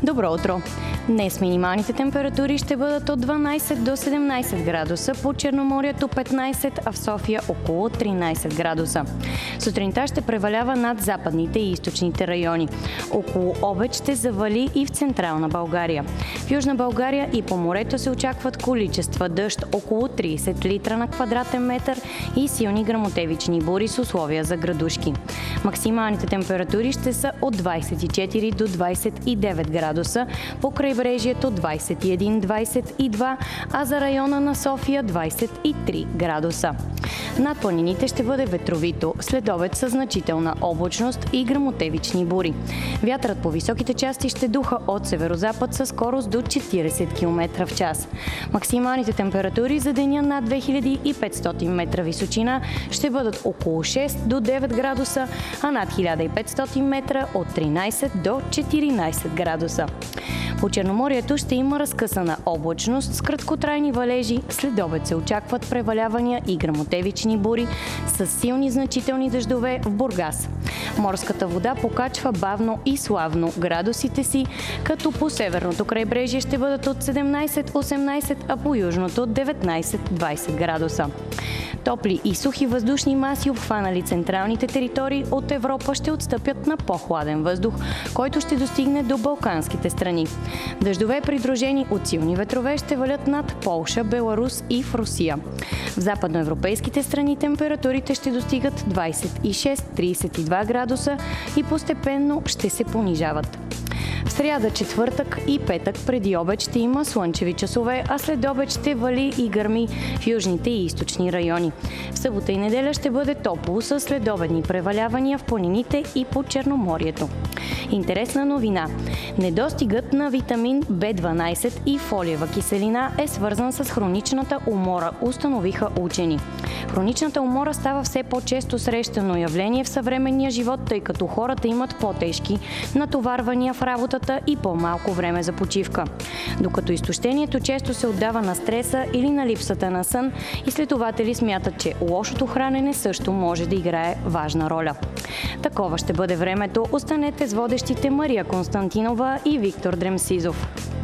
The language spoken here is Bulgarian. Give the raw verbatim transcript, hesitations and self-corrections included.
Добро утро! Днес минималните температури ще бъдат от дванайсет до седемнайсет градуса, по Черноморието петнайсет, а в София около тринайсет градуса. Сутринта ще превалява над западните и източните райони. Около обед ще завали и в централна България. В Южна България и по морето се очакват количества дъжд около трийсет литра на квадратен метър и силни гръмотевични бури с условия за градушки. Максималните температури ще са от двайсет и четири до двайсет и девет градуса, по крайбрежието двайсет и един до двайсет и два, а за района на София двайсет и три градуса. Над планините ще бъде ветровито, след обед със значителна облачност и гръмотевични бури. Вятърът по високите части ще духа от северозапад със скорост до четирийсет километра в час. Максималните температури за деня над две хиляди и петстотин метра височина ще бъдат около шест до девет градуса, а над хиляда и петстотин метра от тринайсет до четиринайсет градуса. По Черноморието ще има разкъсана облачност с краткотрайни валежи, след обед се очакват превалявания и гръмотевични бури с силни значителни дъждове в Бургас. Морската вода покачва бавно и славно градусите си, като по северното крайбрежие ще бъдат от седемнайсет до осемнайсет, а по южното от деветнайсет до двайсет градуса. Топли и сухи въздушни маси, обхванали централните територии от Европа, ще отстъпят на по-хладен въздух, който ще достигне до балканските страни. Дъждове, придружени от силни ветрове, ще валят над Полша, Беларус и в Русия. В западноевропейските страни температурите ще достигат двайсет и шест до трийсет и два градуса и постепенно ще се понижават. В сряда, четвъртък и петък преди обед ще има слънчеви часове, а след обед ще вали и гърми в южните и източни райони. В събота и неделя ще бъде топло с следобедни превалявания в планините и по Черноморието. Интересна новина. Недостигът на витамин Б дванайсет и фолиева киселина е свързан с хроничната умора, установиха учени. Хроничната умора става все по-често срещано явление в съвременния живот, тъй като хората имат по-тежки натоварвания в работата и по-малко време за почивка. Докато изтощението често се отдава на стреса или на липсата на сън, изследователи смятат, че лошото хранене също може да играе важна роля. Такова ще бъде времето. Останете с водещите Мария Константинова и Виктор Дремсизов.